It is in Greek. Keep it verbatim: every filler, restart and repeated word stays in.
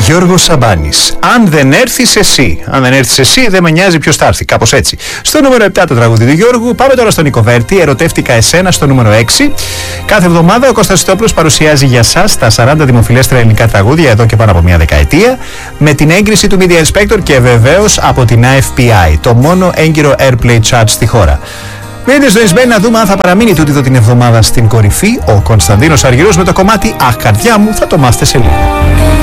Γιώργος Σαμπάνης. Αν δεν έρθεις εσύ, αν δεν έρθεις εσύ, δεν με νοιάζει ποιος θα έρθει. Κάπως έτσι. Στο νούμερο επτά το τραγούδι του Γιώργου. Πάμε τώρα στον Νίκο Βέρτη. Ερωτεύτηκα εσένα στο νούμερο έξι. Κάθε εβδομάδα ο Κώστας Στόπλος παρουσιάζει για σας τα σαράντα δημοφιλέστερα ελληνικά τραγούδια εδώ και πάνω από μια δεκαετία. Με την έγκριση του Media Inspector και βεβαίως από την άι εφ πι άι, το μόνο έγκυρο Airplay Chart στη χώρα. Μείνετε στο Ισμπέν να δούμε αν θα παραμείνει τούτη εδώ την εβδομάδα στην κορυφή. Ο Κωνσταντίνος Αργυρός με το κομμάτι «Αχ, καρδιά μου», θα το μάθετε σε λίγο.